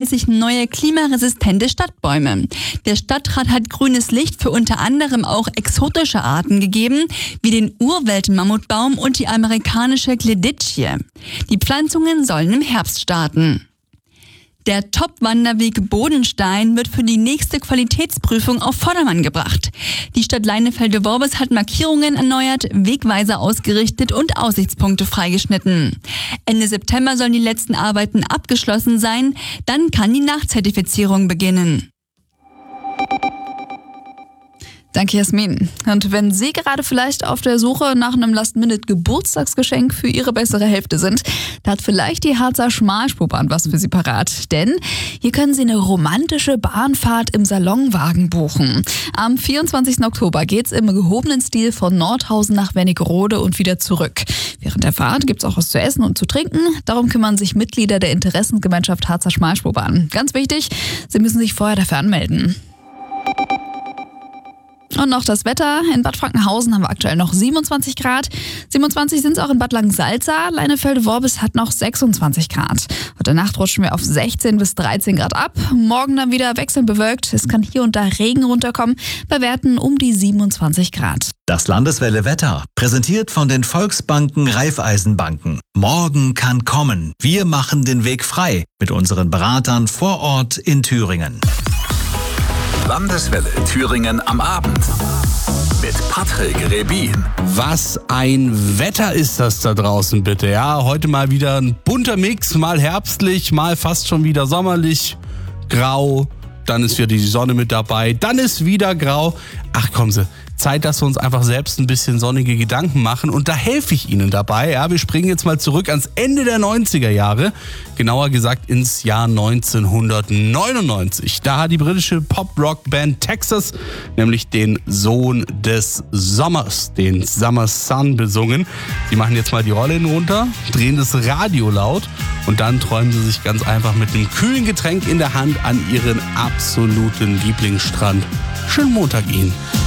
20 neue klimaresistente Stadtbäume. Der Stadtrat hat grünes Licht für unter anderem auch exotische Arten gegeben, wie den Urwelt-Mammutbaum und die amerikanische Gleditschie. Die Pflanzungen sollen im Herbst starten. Der Top-Wanderweg Bodenstein wird für die nächste Qualitätsprüfung auf Vordermann gebracht. Die Stadt Leinefelde-Worbis hat Markierungen erneuert, Wegweiser ausgerichtet und Aussichtspunkte freigeschnitten. Ende September sollen die letzten Arbeiten abgeschlossen sein, dann kann die Nachzertifizierung beginnen. Danke, Jasmin. Und wenn Sie gerade vielleicht auf der Suche nach einem Last-Minute-Geburtstagsgeschenk für Ihre bessere Hälfte sind, da hat vielleicht die Harzer Schmalspurbahn was für Sie parat. Denn hier können Sie eine romantische Bahnfahrt im Salonwagen buchen. Am 24. Oktober geht's im gehobenen Stil von Nordhausen nach Wernigerode und wieder zurück. Während der Fahrt gibt's auch was zu essen und zu trinken. Darum kümmern sich Mitglieder der Interessengemeinschaft Harzer Schmalspurbahn. Ganz wichtig, Sie müssen sich vorher dafür anmelden. Und noch das Wetter. In Bad Frankenhausen haben wir aktuell noch 27 Grad. 27 sind es auch in Bad Langensalza. Leinefelde-Worbis hat noch 26 Grad. Heute Nacht rutschen wir auf 16 bis 13 Grad ab. Morgen dann wieder wechselnd bewölkt. Es kann hier und da Regen runterkommen. Bei Werten um die 27 Grad. Das Landeswelle Wetter, präsentiert von den Volksbanken Raiffeisenbanken. Morgen kann kommen. Wir machen den Weg frei mit unseren Beratern vor Ort in Thüringen. Landeswelle Thüringen am Abend mit Patrick Rebin. Was ein Wetter ist das da draußen bitte, ja? Heute mal wieder ein bunter Mix, mal herbstlich, mal fast schon wieder sommerlich, grau, dann ist wieder die Sonne mit dabei, dann ist wieder grau. Ach kommen Sie, Zeit, dass wir uns einfach selbst ein bisschen sonnige Gedanken machen und da helfe ich Ihnen dabei. Ja, wir springen jetzt mal zurück ans Ende der 90er Jahre, genauer gesagt ins Jahr 1999. Da hat die britische Pop-Rock-Band Texas nämlich den Sohn des Sommers, den Summer Sun, besungen. Die machen jetzt mal die Rollen runter, drehen das Radio laut und dann träumen sie sich ganz einfach mit einem kühlen Getränk in der Hand an ihren absoluten Lieblingsstrand. Schönen Montag Ihnen.